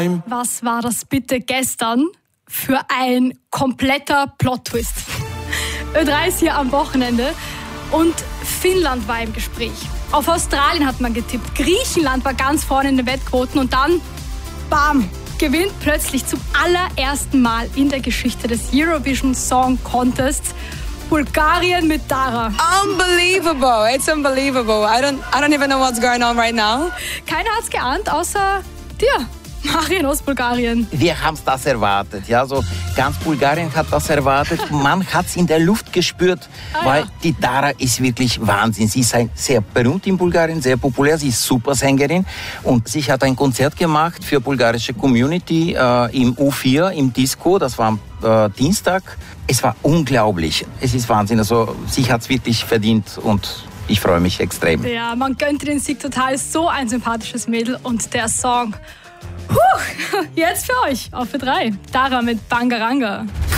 Was war das bitte gestern für ein kompletter Plot-Twist? Ö3 ist hier am Wochenende und Finnland war im Gespräch. Auf Australien hat man getippt. Griechenland war ganz vorne in den Wettquoten und dann, bam, gewinnt plötzlich zum allerersten Mal in der Geschichte des Eurovision Song Contests Bulgarien mit Dara. Unbelievable, it's unbelievable. I don't even know what's going on right now. Keiner hat's geahnt, außer dir, Marian aus Bulgarien. Wir haben das erwartet, ja, so ganz Bulgarien hat das erwartet. Man hat es in der Luft gespürt, weil die Dara ist wirklich Wahnsinn. Sie ist sehr berühmt in Bulgarien, sehr populär, sie ist Supersängerin und sie hat ein Konzert gemacht für bulgarische Community im U4, im Disco, das war am Dienstag. Es war unglaublich, es ist Wahnsinn, also sie hat es wirklich verdient und ich freue mich extrem. Ja, man gönnt den Sieg total, so ein sympathisches Mädel und der Song. Jetzt für euch auf Ö3. Dara mit Bangaranga.